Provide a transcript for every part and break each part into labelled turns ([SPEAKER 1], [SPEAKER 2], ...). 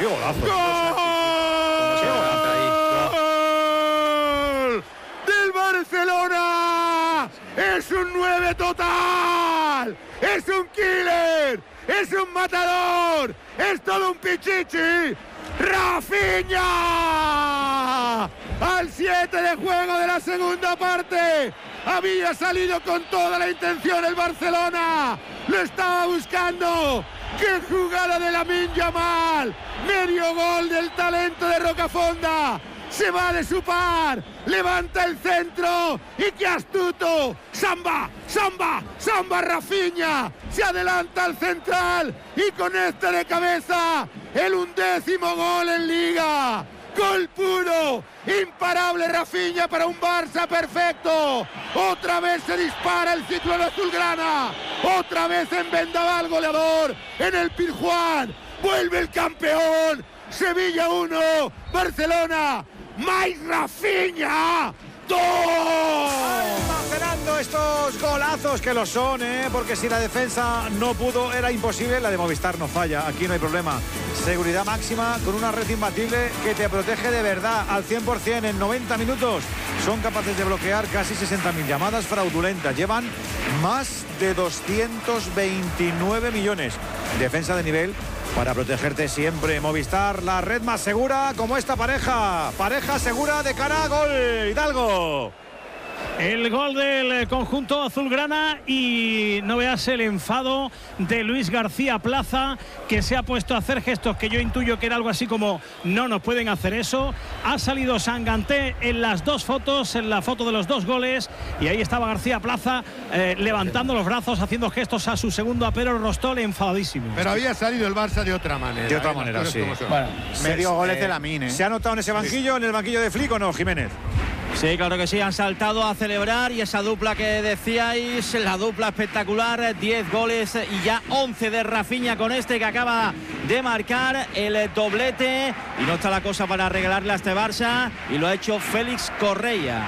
[SPEAKER 1] ¡Qué golazo!
[SPEAKER 2] ¡Gol del Barcelona! ¡Es un 9 total! ¡Es un killer! ¡Es un matador! ¡Es todo un pichichi! ¡Rafinha! Al 7 de juego de la segunda parte. Había salido con toda la intención el Barcelona. Lo estaba buscando. ¡Qué jugada de Lamine Yamal! Medio gol del talento de Rocafonda. Se va de su par, levanta el centro y qué astuto. Samba Rafinha, se adelanta al central y conecta de cabeza el 11º gol en Liga. Gol puro, imparable Rafinha para un Barça perfecto. Otra vez se dispara el ciclón azulgrana, otra vez en vendaval goleador en el Pizjuán. Vuelve el campeón, Sevilla 1, Barcelona. ¡Mais Rafinha! ¡2!
[SPEAKER 1] Almacenando estos golazos que lo son, porque si la defensa no pudo, era imposible. La de Movistar no falla, aquí no hay problema. Seguridad máxima con una red imbatible que te protege de verdad al 100% en 90 minutos. Son capaces de bloquear casi 60.000 llamadas fraudulentas. Llevan más de 229 millones. Defensa de nivel para protegerte siempre. Movistar, la red más segura como esta pareja. Pareja segura de cara a gol. Hidalgo.
[SPEAKER 3] El gol del conjunto azulgrana y no veas el enfado de Luis García Plaza, que se ha puesto a hacer gestos que yo intuyo que era algo así como no nos pueden hacer eso. Ha salido Sanganté en las dos fotos, en la foto de los dos goles, y ahí estaba García Plaza levantando los brazos, haciendo gestos a su segundo apero Rostol, enfadadísimo.
[SPEAKER 2] Pero había salido el Barça de otra manera.
[SPEAKER 1] De otra manera, sí.
[SPEAKER 4] Bueno, medio goles de Lamine.
[SPEAKER 1] ¿Se ha notado en ese banquillo, en el banquillo de Flick o no, Jiménez?
[SPEAKER 5] Sí, claro que sí, han saltado a celebrar, y esa dupla que decíais, la dupla espectacular, 10 goles y ya 11 de Rafinha con este que acaba de marcar el doblete, y no está la cosa para regalarle a este Barça, y lo ha hecho Félix Correia.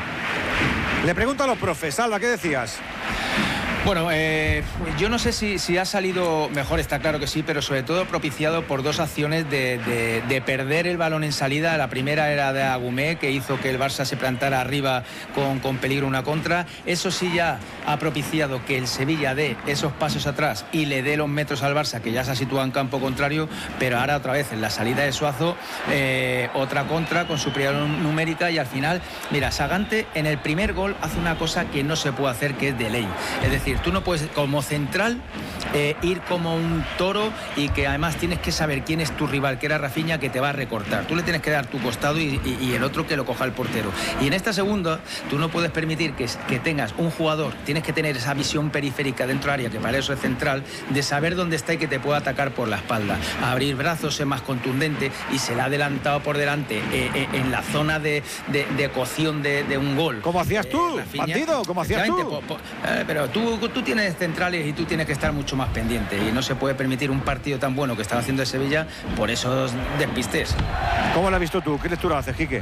[SPEAKER 1] Le pregunto a los profes, Alba, ¿qué decías?
[SPEAKER 4] Bueno, yo no sé si ha salido mejor, está claro que sí, pero sobre todo propiciado por dos acciones de perder el balón en salida. La primera era de Agumé, que hizo que el Barça se plantara arriba con peligro una contra. Eso sí ya ha propiciado que el Sevilla dé esos pasos atrás y le dé los metros al Barça, que ya se ha situado en campo contrario, pero ahora otra vez en la salida de Suazo, otra contra con superioridad numérica, y al final, mira, Sagante en el primer gol hace una cosa que no se puede hacer, que es de ley. Es decir, tú no puedes, como central, ir como un toro, y que además tienes que saber quién es tu rival, que era Rafinha, que te va a recortar. Tú le tienes que dar tu costado y el otro que lo coja el portero. Y en esta segunda, tú no puedes permitir que tengas un jugador, tienes que tener esa visión periférica dentro del área, que para eso es central, de saber dónde está y que te pueda atacar por la espalda. Abrir brazos, ser más contundente, y se le ha adelantado por delante en la zona de cocción de un gol.
[SPEAKER 1] ¿Cómo hacías tú,
[SPEAKER 4] Rafinha,
[SPEAKER 1] bandido? ¿Cómo hacías tú?
[SPEAKER 4] Pero tú tienes centrales y tú tienes que estar mucho más pendiente, y no se puede permitir un partido tan bueno que estaba haciendo el Sevilla por esos despistes.
[SPEAKER 1] ¿Cómo lo has visto tú? ¿Qué lectura haces, Quique?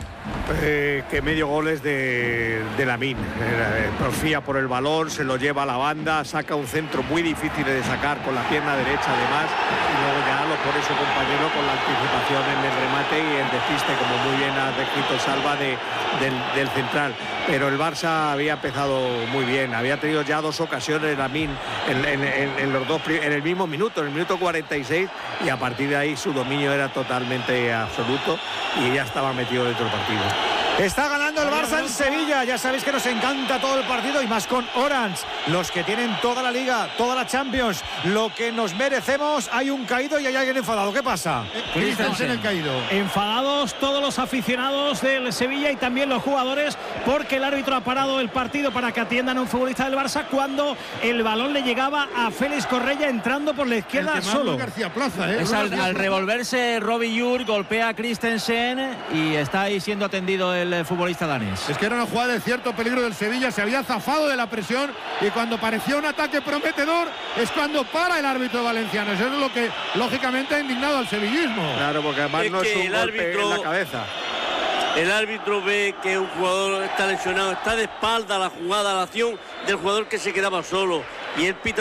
[SPEAKER 6] Que medio gol es de Lamine. Profía por el balón, se lo lleva a la banda, saca un centro muy difícil de sacar con la pierna derecha además, y luego ya lo pone su compañero con la anticipación en el remate y el despiste, como muy bien ha descrito Salva, del central. Pero el Barça había empezado muy bien, había tenido ya dos ocasiones Lamine en el mismo minuto, en el minuto 46, y a partir de ahí su dominio era totalmente absoluto y ya estaba metido dentro del partido.
[SPEAKER 1] Está ganando el Barça en Sevilla. Ya sabéis que nos encanta todo el partido, y más con Orange, los que tienen toda la Liga, toda la Champions, lo que nos merecemos. Hay un caído y hay alguien enfadado. ¿Qué pasa?
[SPEAKER 2] Christensen el caído.
[SPEAKER 3] Enfadados todos los aficionados del Sevilla y también los jugadores, porque el árbitro ha parado el partido para que atiendan a un futbolista del Barça cuando el balón le llegaba a Félix Correia entrando por la izquierda solo.
[SPEAKER 2] García Plaza,
[SPEAKER 5] Es al revolverse, Robbie Jur golpea a Christensen y está ahí siendo atendido el futbolista danés.
[SPEAKER 2] Es que era una jugada de cierto peligro del Sevilla, se había zafado de la presión, y cuando parecía un ataque prometedor es cuando para el árbitro valenciano. Eso es lo que lógicamente ha indignado al sevillismo.
[SPEAKER 6] Claro, porque además no es un golpe en la cabeza.
[SPEAKER 7] El árbitro ve que un jugador está lesionado, está de espalda a la jugada, a la acción del jugador que se quedaba solo, y él pita